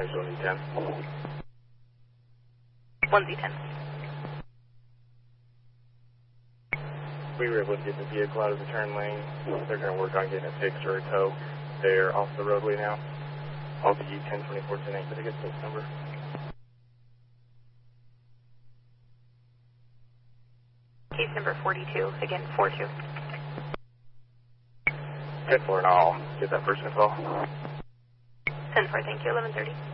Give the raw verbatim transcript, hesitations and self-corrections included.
one Z ten. one Z ten. We were able to get the vehicle out of the turn lane. They're going to work on getting it fixed or a tow. They're off the roadway now. I'll be ten twenty-four ten eight. Did I get the number? Case number forty-two, again, four two. ten four, and I'll get that person as well. ten four, thank you, eleven thirty.